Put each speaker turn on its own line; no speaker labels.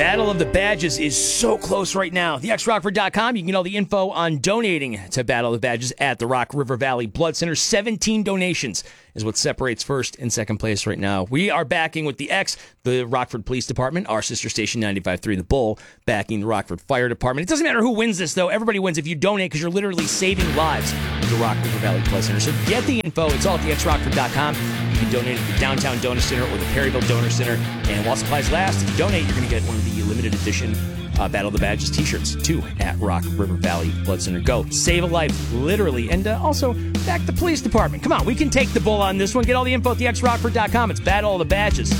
Battle of the Badges is so close right now. TheXRockford.com. You can get all the info on donating to Battle of the Badges at the Rock River Valley Blood Center. 17 donations is what separates first and second place right now. We are backing with the X, the Rockford Police Department, our sister station 95.3 The Bull, backing the Rockford Fire Department. It doesn't matter who wins this, though. Everybody wins if you donate because you're literally saving lives at the Rock River Valley Blood Center. So get the info. It's all at TheXRockford.com. You can donate at the Downtown Donor Center or the Perryville Donor Center. And while supplies last, if you donate, you're going to get one of the limited edition Battle of the Badges t-shirts, too, at Rock River Valley Blood Center. Go. Save a life, literally. And also, back the police department. Come on, we can take the bull on this one. Get all the info at TheXRockford.com. It's Battle of the Badges.